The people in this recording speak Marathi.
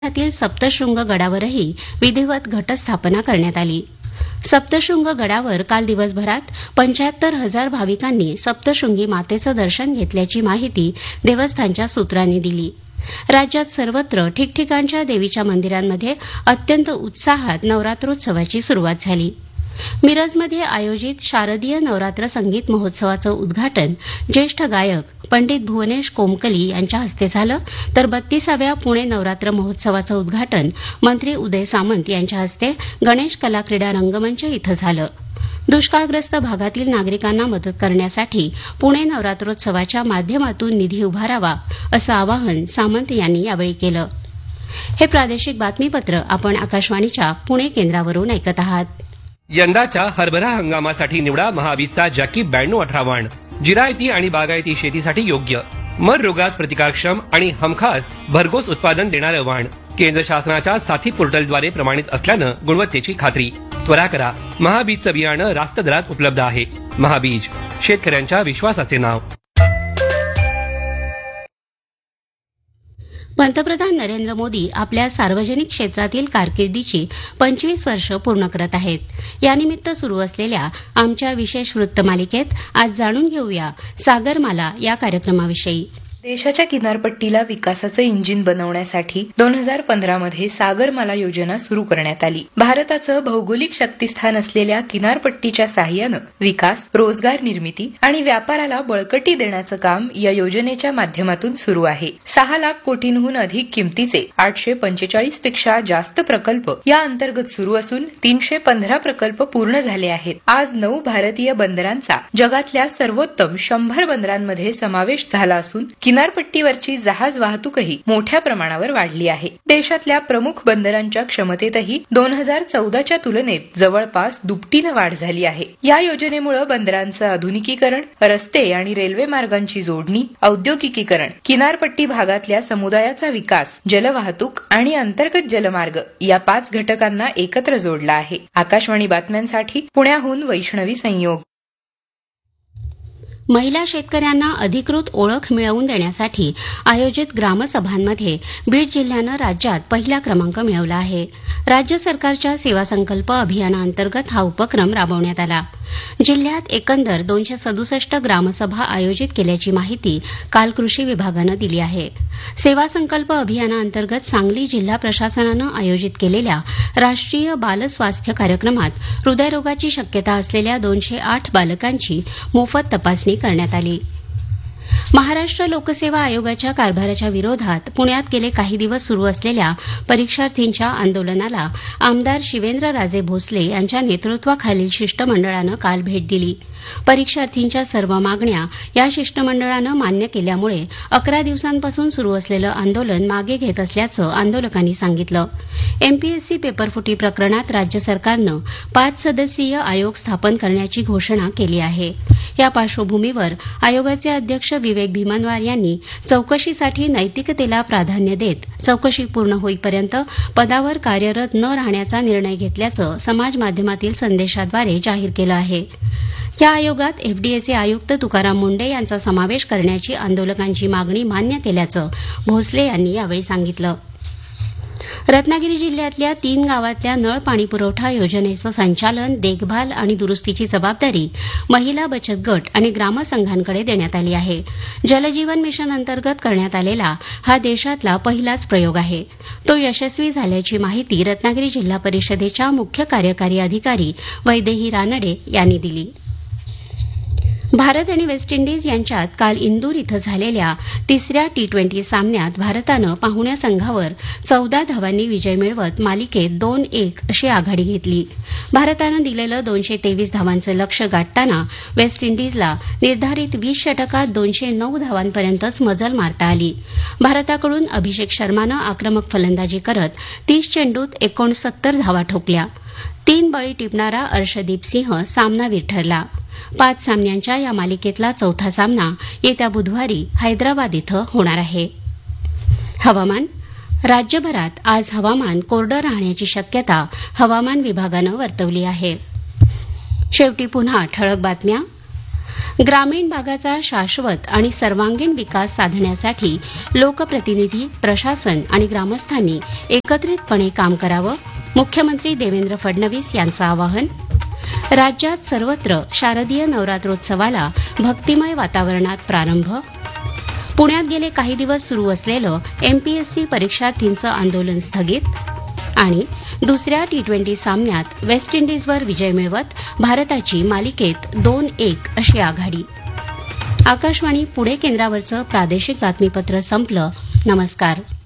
तील सप्तशृंग गडावरही विधिवत घटस्थापना करण्यात आली. सप्तशृंग गडावर काल दिवसभरात 75,000 भाविकांनी सप्तशृंगी मातेचं दर्शन घेतल्याची माहिती देवस्थानच्या सूत्रांनी दिली. राज्यात सर्वत्र ठिकठिकाणच्या देवीच्या मंदिरांमध्ये अत्यंत उत्साहात नवरात्रोत्सवाची सुरुवात झाली. मिरजमध्ये आयोजित शारदीय नवरात्र संगीत महोत्सवाचं उद्घाटन ज्येष्ठ गायक पंडित भुवनेश कोमकली यांच्या हस्ते झालं, तर 32व्या पुणे नवरात्र महोत्सवाचं उद्घाटन मंत्री उदय सामंत यांच्या हस्ते गणेश कला क्रीडा रंगमंच इथं झालं. दुष्काळग्रस्त भागातील नागरिकांना मदत करण्यासाठी पुणे नवरात्रोत्सवाच्या माध्यमातून निधी उभारावा असं आवाहन सामंत यांनी यावेळी केलं. हे प्रादेशिक बातमीपत्र आपण आकाशवाणीच्या पुणे केंद्रावरून ऐकत आहात. यंदाच्या हरभरा हंगामासाठी निवडा महाबीजचा जॅकी 9218 वाण. जिरायती आणि बागायती शेतीसाठी योग्य, मर रोगास प्रतिकारक्षम आणि हमखास भरघोस उत्पादन देणारं वाण. केंद्र शासनाच्या साथी पोर्टलद्वारे प्रमाणित असल्यानं गुणवत्तेची खात्री. त्वरा करा, महाबीजचं बियाणं रास्त दरात उपलब्ध आहे. महाबीज, शेतकऱ्यांच्या विश्वासाचे नाव. पंतप्रधान नरेंद्र मोदी आपल्या सार्वजनिक क्षेत्रातील कारकिर्दीची 25 वर्ष पूर्ण करत आहेत. यानिमित्त सुरू असलेल्या आमच्या विशेष वृत्तमालिकेत आज जाणून घेऊया सागरमाला या कार्यक्रमाविषयी. देशाच्या किनारपट्टीला विकासाचं इंजिन बनवण्यासाठी 2015 मध्ये सागरमाला योजना सुरू करण्यात आली. भारताचं भौगोलिक शक्तिस्थान असलेल्या किनारपट्टीच्या साहाय्यानं विकास, रोजगार निर्मिती आणि व्यापाराला बळकटी देण्याचं काम या योजनेच्या माध्यमातून सुरू आहे. 6 लाख कोटींहून अधिक किमतीचे 845 पेक्षा जास्त प्रकल्प या अंतर्गत सुरू असून 315 प्रकल्प पूर्ण झाले आहेत. आज 9 भारतीय बंदरांचा जगातल्या सर्वोत्तम 100 बंदरांमध्ये समावेश झाला असून किनारपट्टीवरची जहाज वाहतूकही मोठ्या प्रमाणावर वाढली आहे. देशातल्या प्रमुख बंदरांच्या क्षमतेतही 2014च्या तुलनेत जवळपास दुपटीनं वाढ झाली आहे. या योजनेमुळे बंदरांचं आधुनिकीकरण, रस्ते आणि रेल्वे मार्गांची जोडणी, औद्योगिकीकरण, किनारपट्टी भागातल्या समुदायाचा विकास, जलवाहतूक आणि अंतर्गत जलमार्ग या 5 घटकांना एकत्र जोडला आहे. आकाशवाणी बातम्यांसाठी पुण्याहून वैष्णवी संयोग. महिला शेतकऱ्यांना अधिकृत ओळख मिळवून देण्यासाठी आयोजित ग्रामसभांमध्ये बीड जिल्ह्यानं राज्यात पहिला क्रमांक मिळवला आहे. राज्य सरकारच्या सेवा संकल्प अभियानाअंतर्गत हा उपक्रम राबवण्यात आला. जिल्ह्यात एकंदर 267 ग्रामसभा आयोजित केल्याची माहिती काल कृषी विभागानं दिली आहे. सेवा संकल्प अभियानाअंतर्गत सांगली जिल्हा प्रशासनानं आयोजित केलेल्या राष्ट्रीय बाल स्वास्थ्य कार्यक्रमात हृदयरोगाची शक्यता असलेल्या 208 बालकांची मोफत तपासणी करण्यात आली. महाराष्ट्र लोकसेवा आयोगाच्या कारभाराच्या विरोधात पुण्यात गेले काही दिवस सुरू असलेल्या परीक्षार्थींच्या आंदोलनाला आमदार शिवेंद्रराजे भोसले यांच्या नेतृत्वाखालील शिष्टमंडळानं काल भेट दिली. परीक्षार्थींच्या सर्व मागण्या या शिष्टमंडळानं मान्य केल्यामुळे 11 दिवसांपासून सुरू असलेलं आंदोलन मागे घेत असल्याचं आंदोलकांनी सांगितलं. एमपीएससी पेपरफुटी प्रकरणात राज्य सरकारनं 5 सदस्यीय आयोग स्थापन करण्याची घोषणा केली आहे. या पार्श्वभूमीवर आयोगाचे अध्यक्ष विवेक भीमनवार यांनी चौकशीसाठी नैतिकतेला प्राधान्य देत चौकशी पूर्ण होईपर्यंत पदावर कार्यरत न राहण्याचा निर्णय घेतल्याचं समाज माध्यमातील संदेशाद्वारे जाहीर केलं आहे. या आयोगात एफडीएचे आयुक्त तुकाराम मुंडे यांचा समावेश करण्याची आंदोलकांची मागणी मान्य केल्याचं भोसले यांनी यावेळी सांगितलं. रत्नागिरी जिल्ह्यातल्या 3 गावातल्या नळ पाणी पुरवठा योजनेचं संचालन, देखभाल आणि दुरुस्तीची जबाबदारी महिला बचत गट आणि ग्रामसंघांकडे देण्यात आली आहे. जलजीवन मिशन अंतर्गत करण्यात आलेला हा देशातला पहिलाच प्रयोग आहे. तो यशस्वी झाल्याची माहिती रत्नागिरी जिल्हा परिषदेच्या मुख्य कार्यकारी अधिकारी वैदेही रानडे यांनी दिली. भारत आणि वेस्ट इंडिज यांच्यात काल इंदूर इथं झालेल्या 3ऱ्या T20 सामन्यात भारतानं पाहुण्या संघावर 14 धावांनी विजय मिळवत मालिकेत 2-1 अशी आघाडी घेतली. भारतानं दिलेलं 223 धावांचं लक्ष्य गाठताना वेस्ट इंडिजला निर्धारित 20 षटकात 209 धावांपर्यंतच मजल मारता आली. भारताकडून अभिषेक शर्मानं आक्रमक फलंदाजी करत 30 चेंडूत 69 धावा ठोकल्या. 3 बळी टिपणारा अर्शदीप सिंह सामनावीर ठरला. 5 सामन्यांच्या या मालिकेतला 4था सामना येत्या बुधवारी हैदराबाद इथं होणार आहे. हवामान. राज्यभरात आज हवामान कोरडं राहण्याची शक्यता हवामान विभागानं वर्तवली आहे. शेवटी पुन्हा ठळक बातम्या. ग्रामीण भागाचा शाश्वत आणि सर्वांगीण विकास साधण्यासाठी लोकप्रतिनिधी, प्रशासन आणि ग्रामस्थांनी एकत्रितपणे काम करावं, मुख्यमंत्री देवेंद्र फडणवीस यांचं आवाहन. राज्यात सर्वत्र शारदीय नवरात्रोत्सवाला भक्तिमय वातावरणात प्रारंभ. पुण्यात गेले काही दिवस सुरू असलेलं एमपीएससी परीक्षार्थींचं आंदोलन स्थगित. आणि दुसऱ्या टी20 सामन्यात वेस्ट इंडिजवर विजय मिळवत भारताची मालिकेत 2-1 अशी आघाडी. आकाशवाणी पुणे केंद्रावरचं प्रादेशिक बातमीपत्र संपलं. नमस्कार.